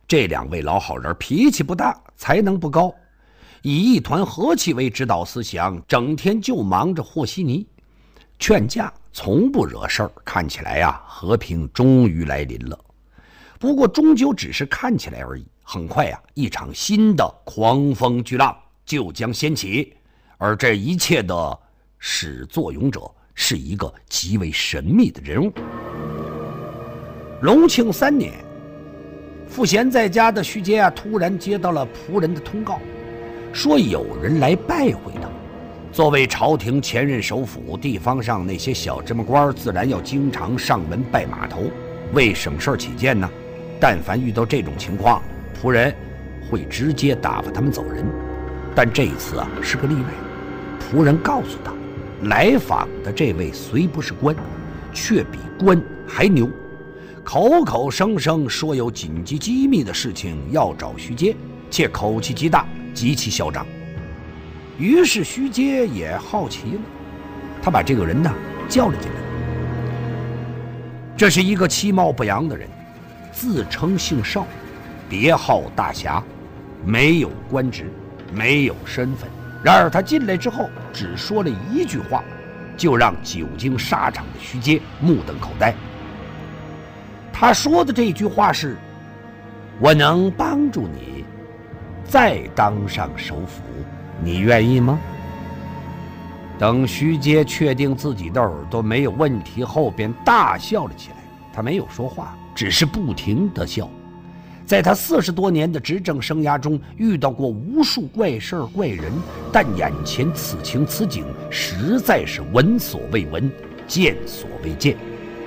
这两位老好人脾气不大，才能不高，以一团和气为指导思想，整天就忙着和稀泥，劝架从不惹事儿，看起来呀，和平终于来临了。不过终究只是看起来而已，很快呀，一场新的狂风巨浪就将掀起，而这一切的始作俑者是一个极为神秘的人物。隆庆3年，赋闲在家的徐阶突然接到了仆人的通告，说有人来拜会他。作为朝廷前任首辅，地方上那些小芝麻官自然要经常上门拜码头。为省事起见呢，但凡遇到这种情况，仆人会直接打发他们走人。但这一次是个例外，仆人告诉他，来访的这位虽不是官，却比官还牛，口口声声说有紧急机密的事情要找徐阶，且口气极大，极其嚣张。于是徐阶也好奇了，他把这个人呢叫了进来。这是一个其貌不扬的人，自称姓邵，别号大侠，没有官职，没有身份。然而他进来之后只说了一句话，就让久经沙场的徐阶目瞪口呆。他说的这句话是：我能帮助你再当上首辅，你愿意吗？等徐阶确定自己的耳朵没有问题后，便大笑了起来。他没有说话，只是不停地笑。在他40多年的执政生涯中，遇到过无数怪事怪人，但眼前此情此景实在是闻所未闻，见所未见。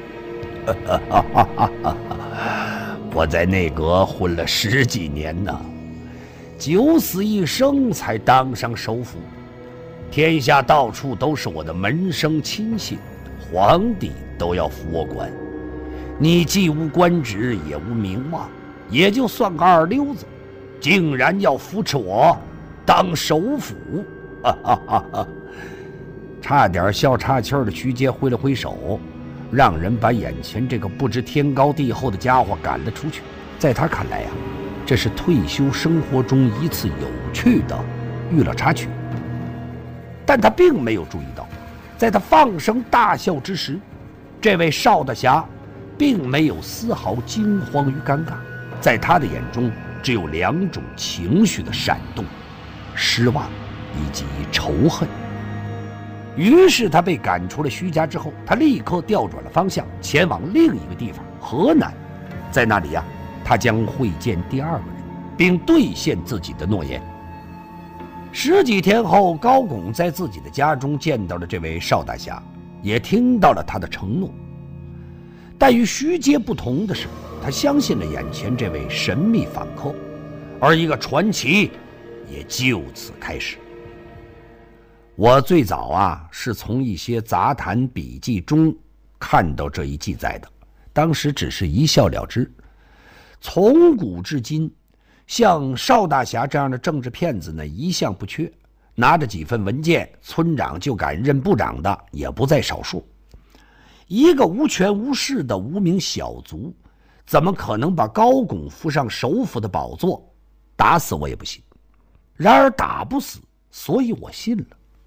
我在内阁混了10几年呢，九死一生才当上首辅，天下到处都是我的门生亲信，皇帝都要服我管。你既无官职也无名望，也就算个二流子，竟然要扶持我当首辅，差点笑岔气儿的徐阶挥了挥手，让人把眼前这个不知天高地厚的家伙赶了出去。在他看来呀，这是退休生活中一次有趣的娱乐插曲。但他并没有注意到，在他放声大笑之时，这位邵大侠并没有丝毫惊慌与尴尬，在他的眼中只有2种情绪的闪动：失望以及仇恨。于是他被赶出了徐家之后，他立刻调转了方向，前往另一个地方河南。在那里呀，他将会见第2个人，并兑现自己的诺言。10几天后，高拱在自己的家中见到了这位邵大侠，也听到了他的承诺。但与徐阶不同的是，他相信了眼前这位神秘访客，而一个传奇也就此开始。我最早是从一些杂谈笔记中看到这一记载的，当时只是一笑了之。从古至今，像邵大侠这样的政治骗子呢，一向不缺，拿着几份文件，村长就敢认部长的也不在少数。一个无权无势的无名小卒，怎么可能把高拱扶上首辅的宝座？打死我也不信。然而打不死，所以我信了。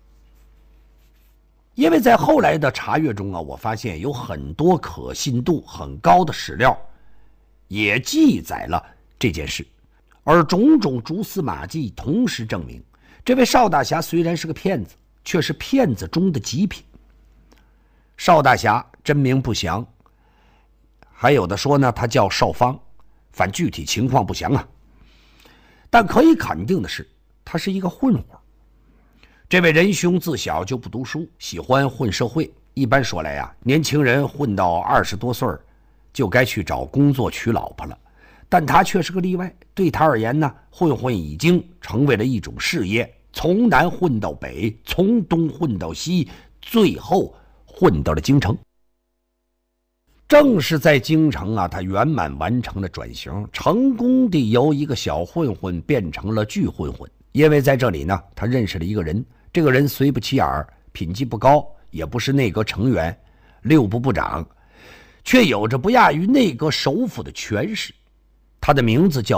因为在后来的查阅中我发现有很多可信度很高的史料，也记载了这件事，而种种蛛丝马迹同时证明，这位邵大侠虽然是个骗子，却是骗子中的极品。邵大侠真名不详，还有的说呢他叫邵方，反具体情况不详啊。但可以肯定的是，他是一个混混。这位仁兄自小就不读书，喜欢混社会。一般说来年轻人混到20多岁就该去找工作娶老婆了，但他却是个例外。对他而言呢，混混已经成为了一种事业，从南混到北，从东混到西，最后混到了京城。正是在京城他圆满完成了转型，成功地由一个小混混变成了巨混混。因为在这里呢，他认识了一个人，这个人虽不起眼，品级不高，也不是内阁成员、6部部长，却有着不亚于内阁首辅的权势。他的名字叫